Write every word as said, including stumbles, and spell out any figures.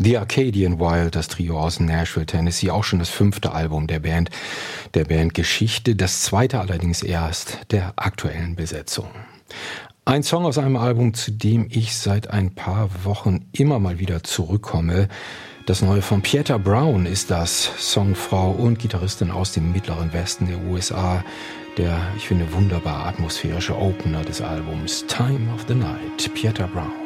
The Arcadian Wild, das Trio aus Nashville, Tennessee, auch schon das fünfte Album der Band, der Bandgeschichte, das zweite allerdings erst der aktuellen Besetzung. Ein Song aus einem Album, zu dem ich seit ein paar Wochen immer mal wieder zurückkomme. Das neue von Pieta Brown ist das, Songfrau und Gitarristin aus dem mittleren Westen der U S A, der, ich finde, wunderbar atmosphärische Opener des Albums Time of the Night, Pieta Brown.